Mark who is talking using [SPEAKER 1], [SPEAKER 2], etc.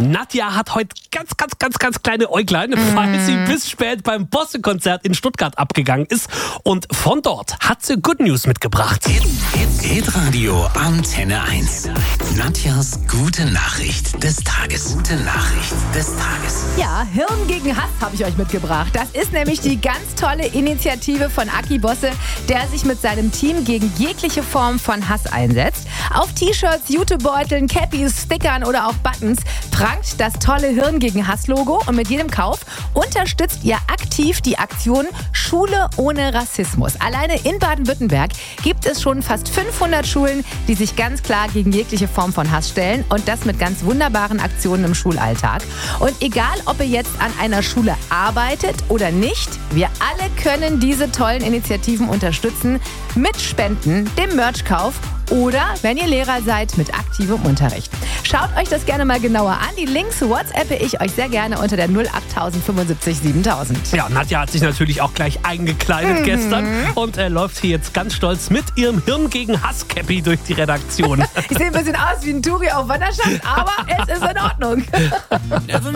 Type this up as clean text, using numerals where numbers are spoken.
[SPEAKER 1] Nadja hat heute ganz kleine Äuglein, weil sie bis spät beim Bosse-Konzert in Stuttgart abgegangen ist. Und von dort hat sie Good News mitgebracht.
[SPEAKER 2] Hitradio Antenne 1. Nadjas gute Nachricht des Tages.
[SPEAKER 3] Ja, Hirn gegen Hass habe ich euch mitgebracht. Das ist nämlich die ganz tolle Initiative von Aki Bosse, der sich mit seinem Team gegen jegliche Form von Hass einsetzt. Auf T-Shirts, Jutebeuteln, Cappies, Stickern oder auch Buttons prangt das tolle Hirn gegen Hass-Logo und mit jedem Kauf unterstützt ihr aktiv die Aktion Schule ohne Rassismus. Alleine in Baden-Württemberg gibt es schon fast 500 Schulen, die sich ganz klar gegen jegliche Form von Hass stellen und das mit ganz wunderbaren Aktionen im Schulalltag. Und egal, ob ihr jetzt an einer Schule arbeitet oder nicht, wir alle können diese tollen Initiativen unterstützen mit Spenden, dem Merchkauf oder, wenn ihr Lehrer seid, mit aktivem Unterricht. Schaut euch das gerne mal genauer an. Die Links WhatsAppe ich euch sehr gerne unter der 08075 7000.
[SPEAKER 1] Ja, Nadja hat sich natürlich auch gleich eingekleidet gestern und läuft hier jetzt ganz stolz mit ihrem Hirn gegen Hass-Cappy durch die Redaktion.
[SPEAKER 3] Ich sehe ein bisschen aus wie ein Touri auf Wanderschaft, aber es ist in Ordnung.